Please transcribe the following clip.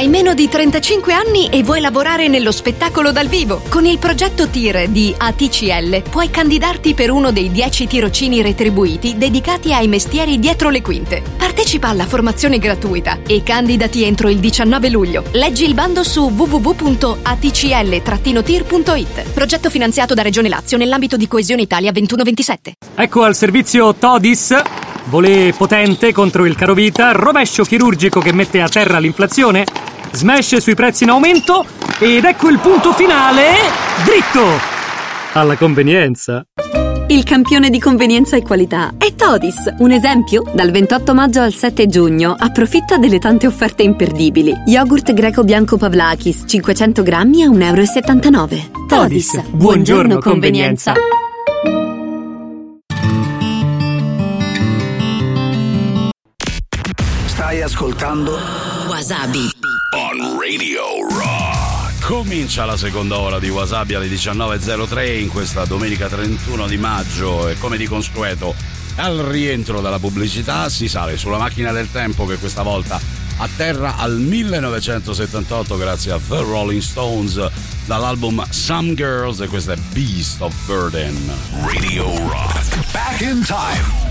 Hai meno di 35 anni e vuoi lavorare nello spettacolo dal vivo? Con il progetto TIR di ATCL puoi candidarti per uno dei 10 tirocini retribuiti dedicati ai mestieri dietro le quinte. Partecipa alla formazione gratuita e candidati entro il 19 luglio. Leggi il bando su www.atcl-tir.it. Progetto finanziato da Regione Lazio nell'ambito di Coesione Italia 21-27. Ecco al servizio TODIS. Volé potente contro il carovita, rovescio chirurgico che mette a terra l'inflazione, smash sui prezzi in aumento ed ecco il punto finale, dritto alla convenienza. Il campione di convenienza e qualità è Todis. Un esempio? Dal 28 maggio al 7 giugno approfitta delle tante offerte imperdibili. Yogurt greco bianco Pavlakis 500 grammi a 1,79 €. Todis. Buongiorno convenienza. Stai ascoltando Wasabi on Radio Rock. Comincia la seconda ora di Wasabi alle 19.03 in questa domenica 31 di maggio e come di consueto al rientro dalla pubblicità si sale sulla macchina del tempo che questa volta atterra al 1978 grazie a The Rolling Stones dall'album Some Girls e questa è Beast of Burden. Radio Rock. Back in time.